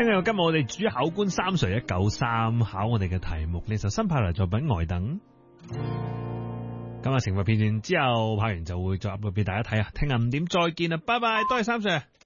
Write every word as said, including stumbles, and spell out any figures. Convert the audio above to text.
聽日今日我哋主考官三 Sir 一九三考我哋嘅題目，呢首新派嚟作品《呆等》。咁啊，成個片段之後拍完就會再 upload 俾大家睇啊！聽日五點再見啦，拜拜，多謝三 Sir。